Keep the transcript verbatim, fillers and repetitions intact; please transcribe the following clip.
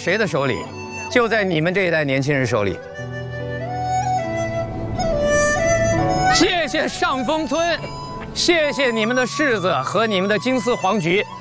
谁的手里？就在你们这一代年轻人手里。谢谢上峰村，谢谢你们的柿子和你们的金丝黄菊。